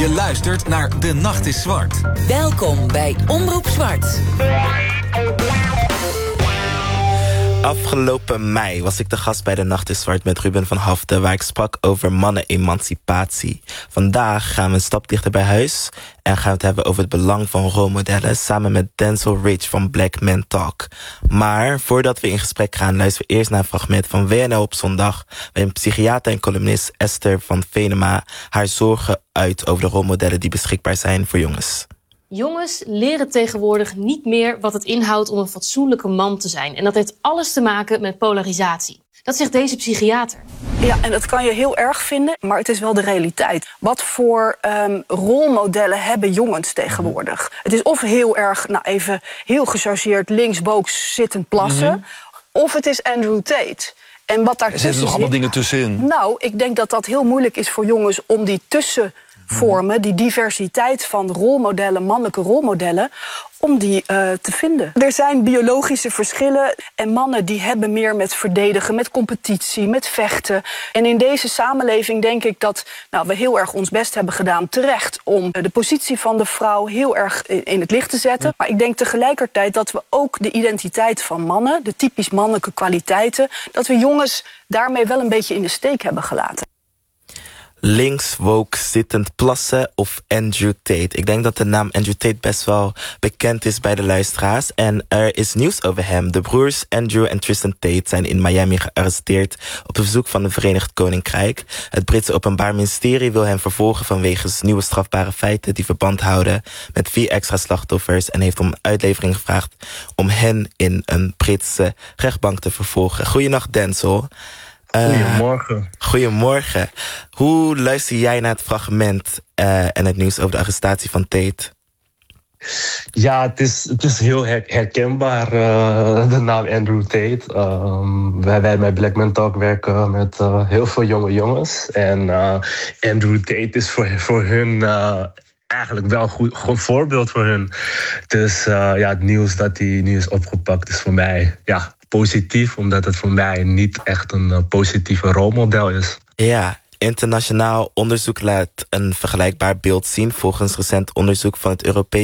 Je luistert naar De Nacht is Zwart. Welkom bij Omroep Zwart. Afgelopen mei was ik de gast bij De Nacht is Zwart met Ruben van Haften, waar ik sprak over mannen-emancipatie. Vandaag gaan we een stap dichter bij huis en gaan we het hebben over het belang van rolmodellen samen met Denzel Rich van Black Men Talk. Maar voordat we in gesprek gaan, luisteren we eerst naar een fragment van WNL op zondag, waarin psychiater en columnist Esther van Venema haar zorgen uit over de rolmodellen die beschikbaar zijn voor jongens. Jongens leren tegenwoordig niet meer wat het inhoudt om een fatsoenlijke man te zijn. En dat heeft alles te maken met polarisatie. Dat zegt deze psychiater. Ja, en dat kan je heel erg vinden, maar het is wel de realiteit. Wat voor rolmodellen hebben jongens tegenwoordig? Het is of heel erg, even heel gechargeerd linksbook zittend plassen, of het is Andrew Tate. En wat daartussen er zitten nog allemaal dingen tussenin. Nou, ik denk dat dat heel moeilijk is voor jongens om die tussenvormen, die diversiteit van rolmodellen, mannelijke rolmodellen, om die te vinden. Er zijn biologische verschillen en mannen die hebben meer met verdedigen, met competitie, met vechten. En in deze samenleving denk ik dat we heel erg ons best hebben gedaan, terecht, om de positie van de vrouw heel erg in het licht te zetten. Maar ik denk tegelijkertijd dat we ook de identiteit van mannen, de typisch mannelijke kwaliteiten, dat we jongens daarmee wel een beetje in de steek hebben gelaten. Links, woke, zittend plassen of Andrew Tate. Ik denk dat de naam Andrew Tate best wel bekend is bij de luisteraars. En er is nieuws over hem. De broers Andrew en Tristan Tate zijn in Miami gearresteerd op verzoek van het Verenigd Koninkrijk. Het Britse Openbaar Ministerie wil hen vervolgen vanwege nieuwe strafbare feiten die verband houden met 4 extra slachtoffers en heeft om uitlevering gevraagd om hen in een Britse rechtbank te vervolgen. Goedenacht, Denzel. Goedemorgen. Goedemorgen. Hoe luister jij naar het fragment en het nieuws over de arrestatie van Tate? Ja, het is heel herkenbaar, de naam Andrew Tate. Wij bij Black Men Talk werken met heel veel jonge jongens. En Andrew Tate is voor hun eigenlijk wel een goed voorbeeld voor hun. Dus het nieuws dat hij nu is opgepakt is voor mij positief, omdat het voor mij niet echt een positieve rolmodel is. Ja, internationaal onderzoek laat een vergelijkbaar beeld zien. Volgens recent onderzoek van het Europees